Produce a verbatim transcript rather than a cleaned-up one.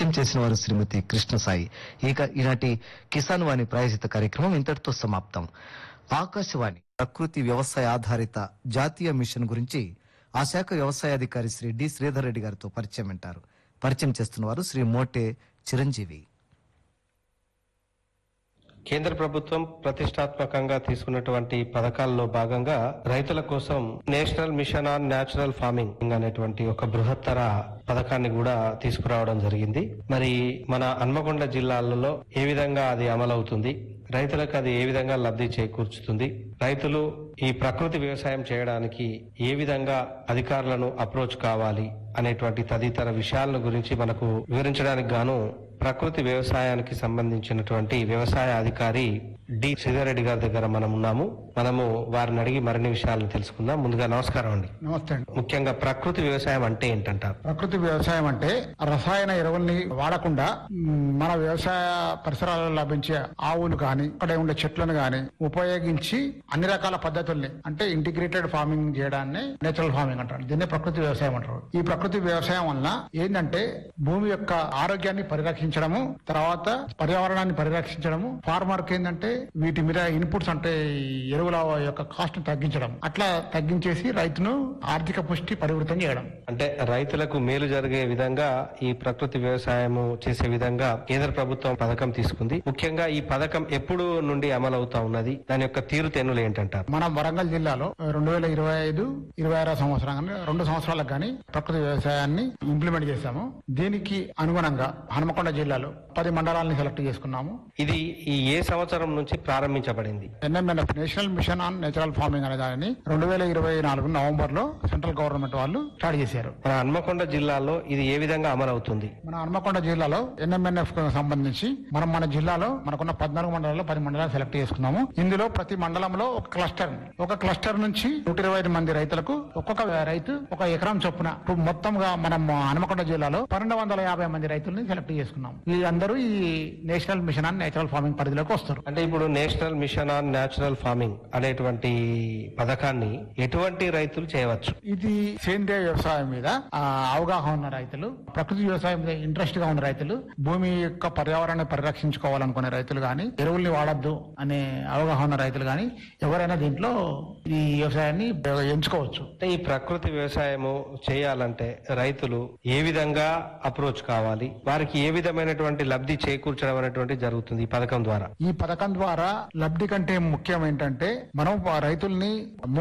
పరిచయం చేసిన వారు శ్రీమతి కృష్ణసాయి. ఇక ఈనాటి కిసాన్ వాణి ప్రాయోజిత కార్యక్రమం ఇంతటితో సమాప్తం. ఆకాశవాణి ప్రకృతి వ్యవసాయ ఆధారిత జాతీయ మిషన్ గురించి ఆ శాఖ వ్యవసాయాధికారి శ్రీ డి శ్రీధర్ రెడ్డి గారితో పరిచయం వింటారు. పరిచయం చేస్తున్న వారు శ్రీ మోటే చిరంజీవి. కేంద్ర ప్రభుత్వం ప్రతిష్టాత్మకంగా తీసుకున్నటువంటి పథకాల్లో భాగంగా రైతుల కోసం national mission on natural farming అనేటువంటి ఒక బృహత్తర పథకాన్ని కూడా తీసుకురావడం జరిగింది. మరి మన హన్మకొండ జిల్లాలలో ఏ విధంగా అది అమలవుతుంది, రైతులకు అది ఏ విధంగా లబ్ధి చేకూర్చుతుంది, రైతులు ఈ ప్రకృతి వ్యవసాయం చేయడానికి ఏ విధంగా అధికారులను అప్రోచ్ కావాలి అనేటువంటి తదితర విషయాల గురించి మనకు వివరించడానికి గాను ప్రకృతి వ్యవసాయానికి సంబంధించినటువంటి వ్యవసాయ అధికారి డి శ్రీధర్ రెడ్డి గారి దగ్గర మనం ఉన్నాము. మనము వారిని అడిగి మరిన్ని విషయాలను తెలుసుకుందాం. ముందుగా నమస్కారం అండి. నమస్తే అండి. ముఖ్యంగా ప్రకృతి వ్యవసాయం అంటే ఏంటంటారు? ప్రకృతి వ్యవసాయం అంటే రసాయన ఎరువుల్ని వాడకుండా మ్, మన వ్యవసాయ పరిసరాలలో లభించే ఆవులు గాని అక్కడ ఉండే చెట్లను గాని ఉపయోగించి అన్ని రకాల పద్ధతుల్ని అంటే ఇంటిగ్రేటెడ్ ఫార్మింగ్ చేయడాన్ని నేచురల్ ఫార్మింగ్ అంటారు. దీన్నే ప్రకృతి వ్యవసాయం అంటారు. ఈ ప్రకృతి వ్యవసాయం వలన ఏంటంటే భూమి యొక్క ఆరోగ్యాన్ని పరిరక్షించడము, తర్వాత పర్యావరణాన్ని పరిరక్షించడము, ఫార్మర్ కి ఏంటంటే వీటి మీద ఇన్పుట్స్ అంటే ఈ ఎరువుల యొక్క కాస్ట్ తగ్గించడం, అట్లా తగ్గించేసి రైతును ఆర్థిక పుష్టి పరివృతం చేయడం. అంటే రైతులకు మేలు జరిగే విధంగా ఈ ప్రకృతి వ్యవసాయము చేసే విధంగా కేంద్ర ప్రభుత్వం పథకం తీసుకుంది. ముఖ్యంగా ఈ పథకం ఎప్పుడు నుండి అమలవుతా ఉన్నది, దాని యొక్క తీరుతెన్నులు ఏంటంటారు? మనం వరంగల్ జిల్లాలో రెండు వేల ఇరవై ఐదు ఇరవై ఆరో సంవత్సరం కానీ రెండు సంవత్సరాలకు గానీ ప్రకృతి వ్యవసాయాన్ని ఇంప్లిమెంట్ చేశాము. దీనికి అనుగుణంగా హన్మకొండ జిల్లాలో పది మండలాలను సెలెక్ట్ చేసుకున్నాము. ఇది ఈ ఏ సంవత్సరం నుంచి ప్రారంభించబడింది? NMNF national mission on natural farming అనే దానిని రెండు వేల ఇరవై నాలుగు నవంబర్ లో సెంట్రల్ గవర్నమెంట్ వాళ్ళు స్టార్ట్ చేశారు. మన హన్మకొండ జిల్లాలో ఇది ఏ విధంగా అమలవుతుంది? మన హన్మకొండ జిల్లాలో ఎన్ఎంఎన్ఎఫ్ కు సంబంధించి మనం మన జిల్లాలో మనకున్న పద్నాలుగు మండలాల్లో పది మండలాలు సెలెక్ట్ చేసుకున్నాము. ఇందులో ప్రతి మండలంలో ఒక క్లస్టర్ ఒక క్లస్టర్ నుంచి నూట ఇరవై ఐదు మంది రైతులకు ఒక్కొక్క రైతు ఒక ఎకరం చొప్పున ఇప్పుడు మొత్తంగా మనం హన్మకొండ జిల్లాలో పన్నెండు వందల యాభై మంది రైతుల్ని సెలెక్ట్ చేసుకున్నాం. వీళ్ళందరూ ఈ national mission on natural farming పరిధిలోకి వస్తారు. అంటే ఇప్పుడు national mission on natural farming అనేటువంటి పథకాన్ని ఎటువంటి రైతులు చేయవచ్చు? ఇది సేంద్రియ వ్యవసాయం మీద ఆ, అవగాహన ఉన్న రైతులు, ప్రకృతి వ్యవసాయం మీద ఇంట్రెస్ట్ గా ఉన్న రైతులు, భూమి యొక్క పర్యావరణాన్ని పరిరక్షించుకోవాలనుకునే రైతులు గాని, ఎరువుల్ని వాడద్దు అనే అవగాహన ఉన్న రైతులు గాని ఎవరైనా దీంట్లో ఈ వ్యవసాయాన్ని ఎంచుకోవచ్చు. అంటే ఈ ప్రకృతి వ్యవసాయము చేయాలంటే రైతులు ఏ విధంగా అప్రోచ్ కావాలి, వారికి ఏ విధమైనటువంటి లబ్ధి చేకూర్చడం అనేటువంటి జరుగుతుంది ఈ పథకం ద్వారా? ఈ పథకం ద్వారా లబ్ధి కంటే ముఖ్యం ఏంటంటే మనం రైతుల్ని